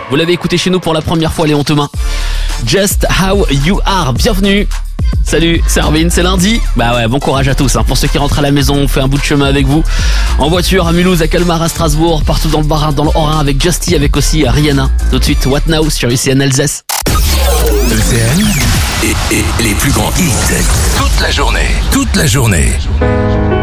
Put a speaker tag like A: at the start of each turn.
A: Vous l'avez écouté chez nous pour la première fois, Léon Thomas. Just How You Are, bienvenue. Salut, c'est Arvin, c'est lundi. Bah ouais, bon courage à tous. Pour ceux qui rentrent à la maison, on fait un bout de chemin avec vous. En voiture, à Mulhouse, à Colmar, à Strasbourg, partout dans le Bas-Rhin, dans le Haut-Rhin, avec Justy, avec aussi Rihanna. Tout de suite, What Now sur UCN Alsace.
B: ECN et les plus grands hits. Toute la journée.